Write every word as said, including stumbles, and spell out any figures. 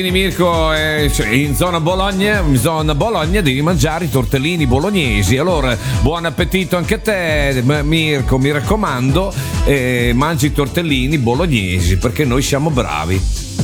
Mirko, eh, cioè, in zona Bologna, in zona Bologna devi mangiare i tortellini bolognesi. Allora, buon appetito anche a te, Mirko, mi raccomando, eh, mangi i tortellini bolognesi perché noi siamo bravi.